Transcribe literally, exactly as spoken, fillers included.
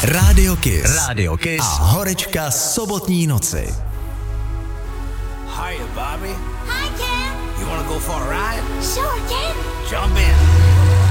Rádio Kiss. Rádio Kiss. A horečka sobotní noci. Hiya, Bobby. Hi, Ken. You wanna go for a ride? Sure, Ken. Jump in.